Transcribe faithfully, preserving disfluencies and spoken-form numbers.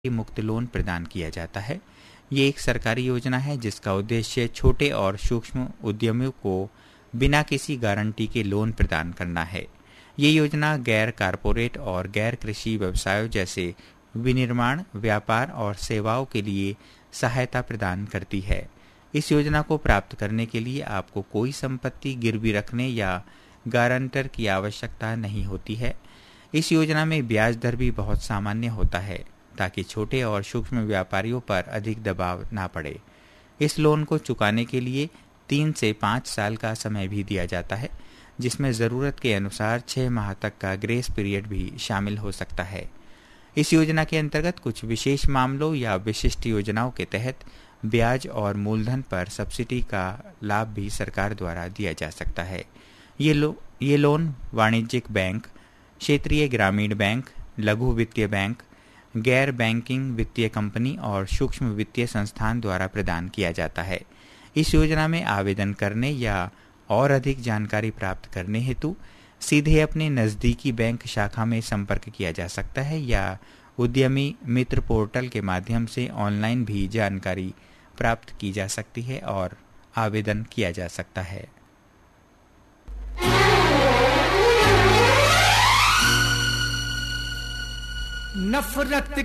मुक्त लोन प्रदान किया जाता है। ये एक सरकारी योजना है जिसका उद्देश्य छोटे और सूक्ष्म उद्यमियों को बिना किसी गारंटी के लोन प्रदान करना है। ये योजना गैर कारपोरेट और गैर कृषि व्यवसायों जैसे विनिर्माण, व्यापार और सेवाओं के लिए सहायता प्रदान करती है। इस योजना को प्राप्त करने के लिए आपको कोई संपत्ति गिरवी रखने या गारंटर की आवश्यकता नहीं होती है। इस योजना में ब्याज दर भी बहुत सामान्य होता है ताकि छोटे और सूक्ष्म व्यापारियों पर अधिक दबाव ना पड़े। इस लोन को चुकाने के लिए तीन से पाँच साल का समय भी दिया जाता है, जिसमें ज़रूरत के अनुसार छः माह तक का ग्रेस पीरियड भी शामिल हो सकता है। इस योजना के अंतर्गत कुछ विशेष मामलों या विशिष्ट योजनाओं के तहत ब्याज और मूलधन पर सब्सिडी का लाभ भी सरकार द्वारा दिया जा सकता है। ये लो ये लोन वाणिज्यिक बैंक, क्षेत्रीय ग्रामीण बैंक, लघु वित्तीय बैंक, गैर बैंकिंग वित्तीय कंपनी और सूक्ष्म वित्तीय संस्थान द्वारा प्रदान किया जाता है। इस योजना में आवेदन करने या और अधिक जानकारी प्राप्त करने हेतु सीधे अपने नज़दीकी बैंक शाखा में संपर्क किया जा सकता है या उद्यमी मित्र पोर्टल के माध्यम से ऑनलाइन भी जानकारी प्राप्त की जा सकती है और आवेदन किया जा सकता है। नफरत